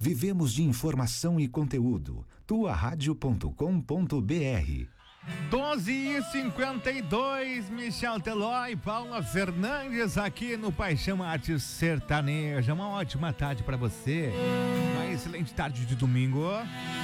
Vivemos de informação e conteúdo. tuaradio.com.br 12h52, Michel Teló e Paula Fernandes aqui no Paixão Arte Sertaneja. Uma ótima tarde para você. Uma excelente tarde de domingo.